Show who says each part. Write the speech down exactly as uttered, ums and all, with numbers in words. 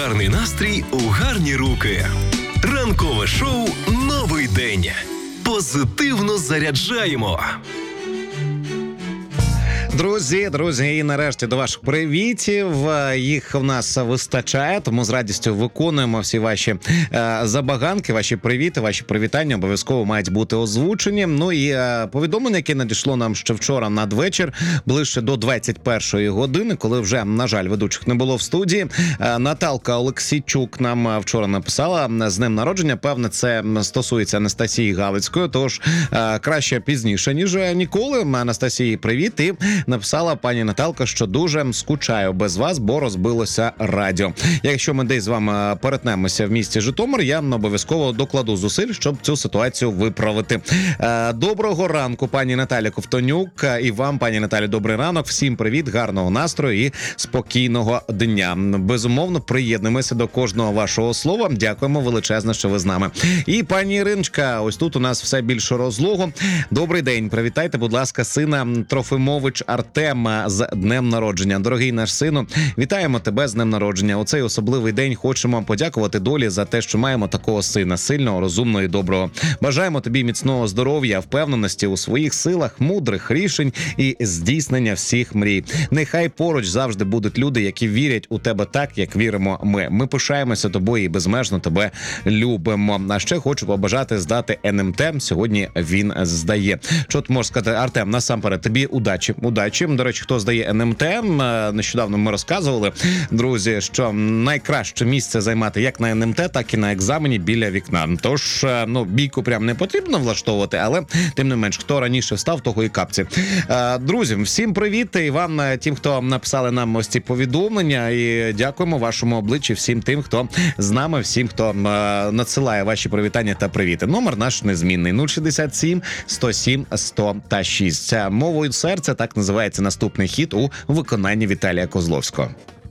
Speaker 1: Гарний настрій у гарні руки. Ранкове шоу «Новий день». Позитивно заряджаємо.
Speaker 2: Друзі, друзі, і нарешті до ваших привітів. Їх в нас вистачає, тому з радістю виконуємо всі ваші е, забаганки, ваші привіти, ваші привітання обов'язково мають бути озвучені. Ну і е, повідомлення, яке надійшло нам ще вчора надвечір, ближче до двадцять першої години, коли вже, на жаль, ведучих не було в студії. Е, Наталка Олексійчук нам вчора написала з днем народження. Певне, це стосується Анастасії Галицької, тож е, краще пізніше, ніж ніколи. Анастасії, привіт. І написала пані Наталка, що дуже скучаю без вас, бо розбилося радіо. Якщо ми десь з вами перетнемося в місті Житомир, я обов'язково докладу зусиль, щоб цю ситуацію виправити. Доброго ранку, пані Наталі Ковтонюк. І вам, пані Наталі, добрий ранок. Всім привіт, гарного настрою і спокійного дня. Безумовно, приєднуємося до кожного вашого слова. Дякуємо величезно, що ви з нами. І пані Іриночка, ось тут у нас все більше розлогу. Добрий день. Привітайте, будь ласка, сина Трофимович Артема з днем народження. Дорогий наш сину, вітаємо тебе з днем народження. У цей особливий день хочемо подякувати долі за те, що маємо такого сина, сильного, розумного і доброго. Бажаємо тобі міцного здоров'я, впевненості у своїх силах, мудрих рішень і здійснення всіх мрій. Нехай поруч завжди будуть люди, які вірять у тебе так, як віримо ми. Ми пишаємося тобою і безмежно тебе любимо. А ще хочу побажати здати ен ем те. Сьогодні він здає. Що ти можеш сказати, Артем, насамперед, тобі удачі. Удачі. До речі, хто здає ен ем те, нещодавно ми розказували, друзі, що найкраще місце займати як на ен ем те, так і на екзамені біля вікна. Тож, ну, бійку прям не потрібно влаштовувати, але тим не менш, хто раніше встав, того і капці. Друзі, всім привіт і вам, тим, хто написали нам ось ці повідомлення, і дякуємо вашому обличчі всім тим, хто з нами, всім, хто надсилає ваші привітання та привіти. Номер наш незмінний нуль шістдесят сім сто сім сто шість. Мовою серця, так називається наступний хіт у виконанні Віталія Козловського.